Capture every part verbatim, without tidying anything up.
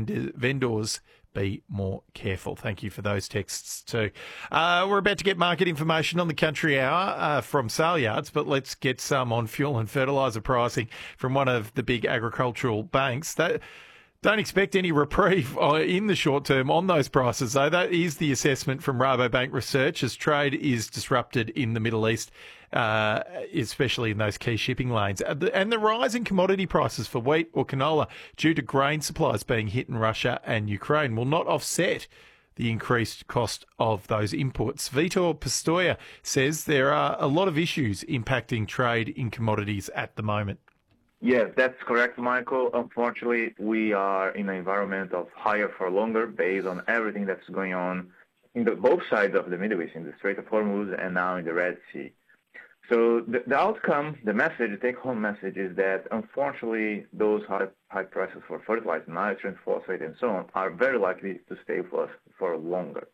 vendor, vendors be more careful. Thank you for those texts too. Uh, we're about to get market information on the Country Hour uh, from Sale Yards, but let's get some on fuel and fertiliser pricing from one of the big agricultural banks. That, don't expect any reprieve in the short term on those prices, though. That is the assessment from Rabobank Research as trade is disrupted in the Middle East, uh, especially in those key shipping lanes. And the rise in commodity prices for wheat or canola due to grain supplies being hit in Russia and Ukraine will not offset the increased cost of those inputs. Vitor Pistoia says there are a lot of issues impacting trade in commodities at the moment. Yes, that's correct, Michael. Unfortunately, we are in an environment of higher for longer based on everything that's going on in the, both sides of the Middle East, in the Strait of Hormuz and now in the Red Sea. So the, the outcome, the message, the take-home message is that, unfortunately, those high, high prices for fertilizer, nitrogen, phosphate, and so on are very likely to stay with us for longer.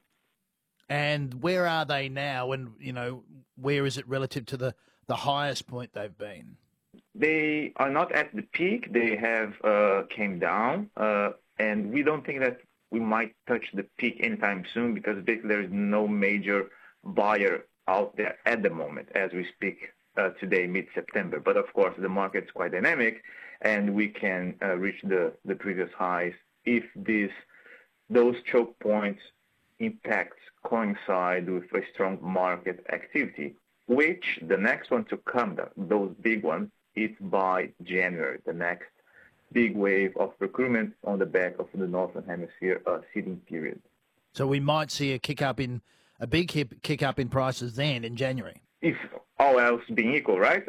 And where are they now? And, you know, where is it relative to the, the highest point they've been? They are not at the peak. They have uh, came down, uh, and we don't think that we might touch the peak anytime soon because basically there is no major buyer out there at the moment as we speak uh, today, mid-September. But of course, the market's quite dynamic, and we can uh, reach the, the previous highs if this those choke points impacts coincide with a strong market activity, which the next one to come, those big ones, it's by January, the next big wave of procurement on the back of the Northern Hemisphere uh, seeding period. So we might see a kick up in a big hip, kick up in prices then in January. If all else being equal, right?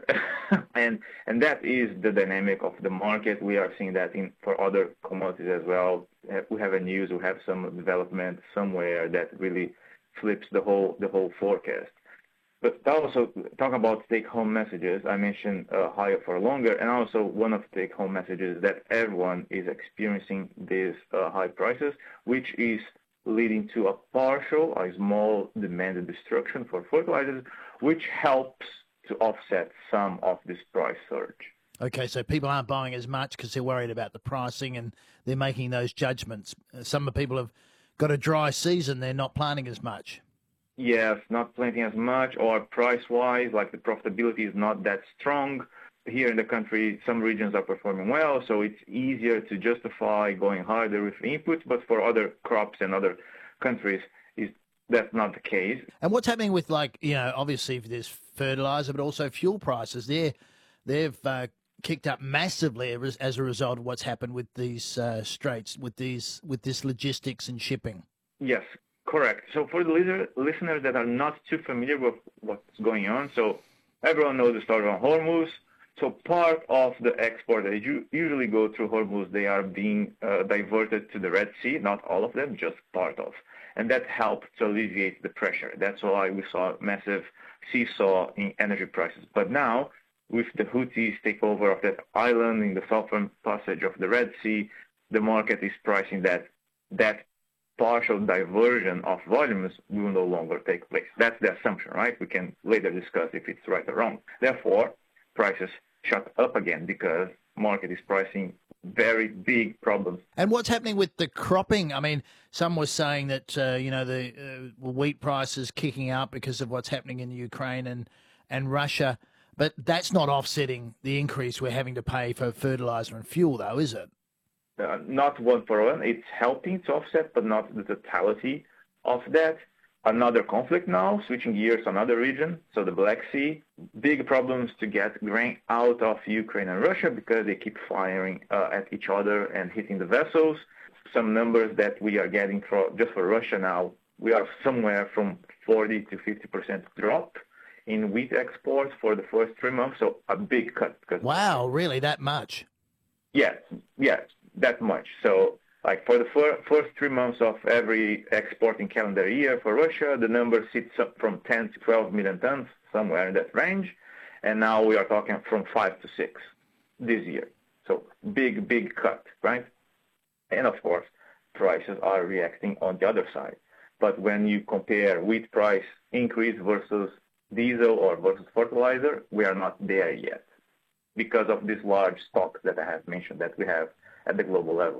and and that is the dynamic of the market. We are seeing that in for other commodities as well. We have a news, we have some development somewhere that really flips the whole the whole forecast. But also, talk about take-home messages, I mentioned uh, higher for longer, and also one of the take-home messages is that everyone is experiencing these uh, high prices, which is leading to a partial, a small demand destruction for fertilizers, which helps to offset some of this price surge. Okay, so people aren't buying as much because they're worried about the pricing and they're making those judgments. Some of the people have got a dry season, they're not planting as much. Yes, not planting as much, or price-wise, like the profitability is not that strong. Here in the country, some regions are performing well, so it's easier to justify going harder with inputs, but for other crops and other countries, is that's not the case. And what's happening with, like, you know, obviously there's fertilizer, but also fuel prices. They're, they've uh, kicked up massively as a result of what's happened with these uh, straits, with these with this logistics and shipping. Yes. Correct. So for the listeners that are not too familiar with what's going on, so everyone knows the story on Hormuz. So part of the export that usually go through Hormuz, they are being uh, diverted to the Red Sea, not all of them, just part of. And that helped to alleviate the pressure. That's why we saw massive seesaw in energy prices. But now, with the Houthis takeover of that island in the southern passage of the Red Sea, the market is pricing that that partial diversion of volumes will no longer take place. That's the assumption, right? We can later discuss if it's right or wrong. Therefore, prices shot up again because market is pricing very big problems. And what's happening with the cropping? I mean, some were saying that, uh, you know, the uh, wheat prices kicking up because of what's happening in Ukraine and, and Russia. But that's not offsetting the increase we're having to pay for fertilizer and fuel, though, is it? Uh, not one for one. It's helping to offset, but not the totality of that. Another conflict now, switching gears to another region, so the Black Sea. Big problems to get grain out of Ukraine and Russia because they keep firing uh, at each other and hitting the vessels. Some numbers that we are getting for just for Russia now, we are somewhere from forty to fifty percent drop in wheat exports for the first three months, so a big cut. Wow, really, that much? Yes, yes. That much. So, like for the fir- first three months of every exporting calendar year for Russia, the number sits up from ten to twelve million tons, somewhere in that range. And now we are talking from five to six this year. So, big, big cut, right? And of course, prices are reacting on the other side. But when you compare wheat price increase versus diesel or versus fertilizer, we are not there yet because of this large stock that I have mentioned that we have at the global level.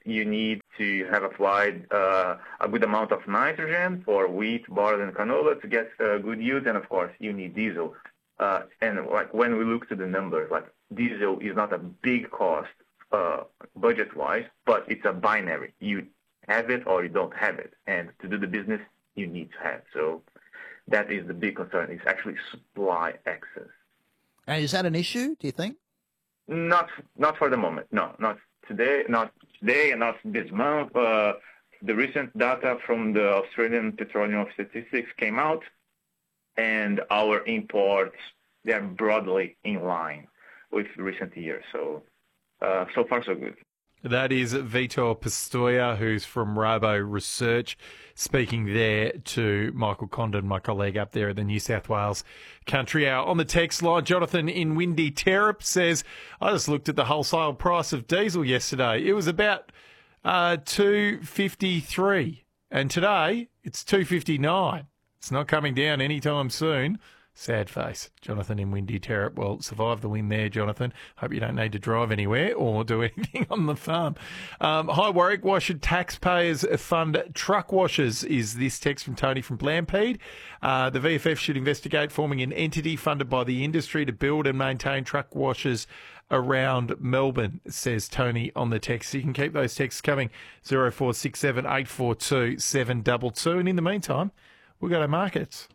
you need to have applied uh, a good amount of nitrogen for wheat, barley, and canola to get uh, good yield. And of course, you need diesel. Uh, and like when we look to the numbers, like diesel is not a big cost uh, budget-wise, but it's a binary. You have it or you don't have it. And to do the business, you need to have. So that is the big concern. It's actually supply excess. And is that an issue, do you think? Not not for the moment. No, not today, not today, and not this month. Uh, the recent data from the Australian Petroleum Statistics came out, and our imports, they are broadly in line with recent years. So, uh, so far so good. That is Vitor Pistoia, who's from Robo Research, speaking there to Michael Condon, my colleague up there at the New South Wales Country Hour. On the text line, Jonathan in Windy Terrap says, I just looked at the wholesale price of diesel yesterday. It was about uh, two fifty-three, and today it's two fifty-nine. It's not coming down anytime soon. Sad face. Jonathan in Windy Terrap. Well, survive the win there, Jonathan. Hope you don't need to drive anywhere or do anything on the farm. Um, hi, Warwick. Why should taxpayers fund truck washers? Is this text from Tony from Blampede. Uh, the V F F should investigate forming an entity funded by the industry to build and maintain truck washers around Melbourne, says Tony on the text. You can keep those texts coming, zero four six seven eight four two seven two two. And in the meantime, we'll go to markets.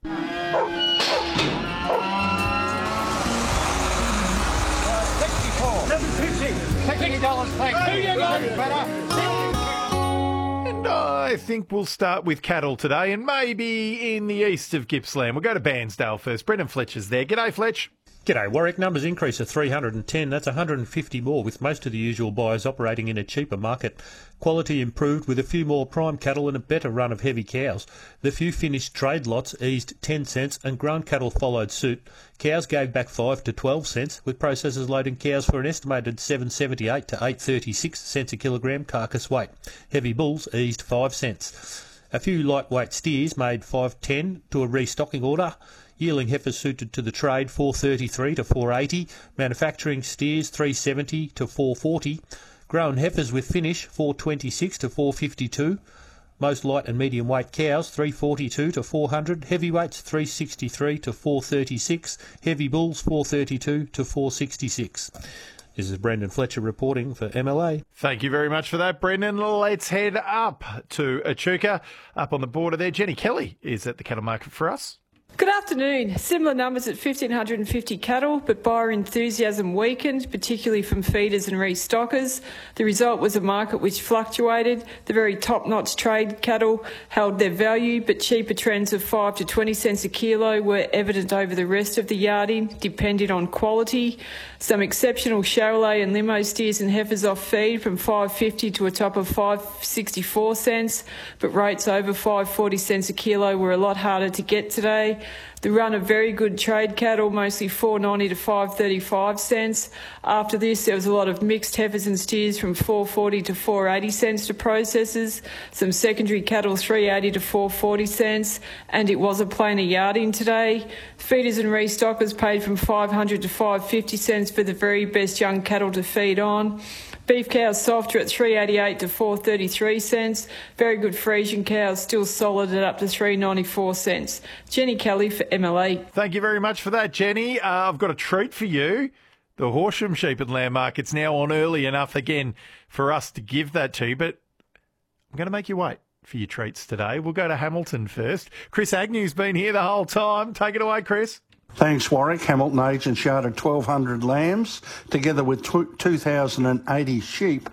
And I think we'll start with cattle today, and maybe in the east of Gippsland. We'll go to Bairnsdale first. Brendan Fletcher's there. G'day, Fletch. G'day, Warwick. Numbers increase of three hundred ten. That's one hundred fifty more, with most of the usual buyers operating in a cheaper market. Quality improved with a few more prime cattle and a better run of heavy cows. The few finished trade lots eased ten cents and grown cattle followed suit. Cows gave back five to twelve cents, with processors loading cows for an estimated seven seventy-eight to eight thirty-six cents a kilogram carcass weight. Heavy bulls eased five cents. A few lightweight steers made five ten to a restocking order. Yearling heifers suited to the trade, four thirty-three to four eighty. Manufacturing steers, three seventy to four forty. Grown heifers with finish, four twenty-six to four fifty-two. Most light and medium weight cows, three forty-two to four hundred. Heavyweights, three sixty-three to four thirty-six. Heavy bulls, four thirty-two to four sixty-six. This is Brendan Fletcher reporting for M L A. Thank you very much for that, Brendan. Let's head up to Echuca. Up on the border there, Jenny Kelly is at the cattle market for us. Good afternoon. Similar numbers at one thousand five hundred fifty cattle, but buyer enthusiasm weakened, particularly from feeders and restockers. The result was a market which fluctuated. The very top-notch trade cattle held their value, but cheaper trends of five to twenty cents a kilo were evident over the rest of the yarding, depending on quality. Some exceptional Charolais and limo steers and heifers off feed from five fifty to a top of five sixty-four cents, but rates over five forty cents a kilo were a lot harder to get today. The run of very good trade cattle, mostly four ninety to five thirty-five cents. After this, there was a lot of mixed heifers and steers from four forty to four eighty cents to processors. Some secondary cattle, three eighty to four forty cents, and it was a plainer yarding today. Feeders and restockers paid from five hundred to five fifty cents for the very best young cattle to feed on. Beef cows softer at three eighty-eight to four thirty-three cents. Very good Friesian cows still solid at up to three ninety-four cents. Jenny Kelly for M L A. Thank you very much for that, Jenny. Uh, I've got a treat for you. The Horsham Sheep and Lamb Market's now on early enough again for us to give that to you, but I'm going to make you wait for your treats today. We'll go to Hamilton first. Chris Agnew's been here the whole time. Take it away, Chris. Thanks, Warwick. Hamilton Agents yarded twelve hundred lambs, together with two thousand eighty sheep.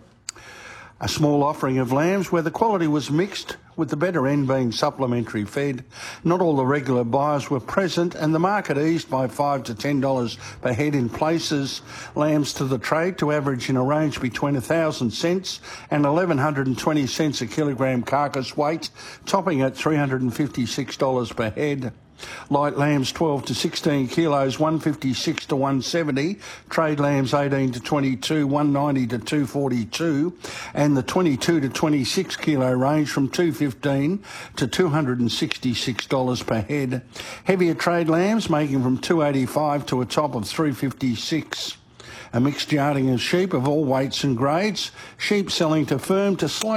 A small offering of lambs where the quality was mixed, with the better end being supplementary fed. Not all the regular buyers were present, and the market eased by five to ten dollars per head in places. Lambs to the trade to average in a range between one thousand cents and one thousand one hundred twenty cents a kilogram carcass weight, topping at three hundred fifty-six dollars per head. Light lambs twelve to sixteen kilos, one fifty-six to one seventy. Trade lambs eighteen to twenty-two, one ninety to two forty-two. And the twenty-two to twenty-six kilo range from two fifteen to two hundred sixty-six dollars per head. Heavier trade lambs making from two eighty-five to a top of three fifty-six. a mixed yarding of sheep of all weights and grades, sheep selling to firm to slow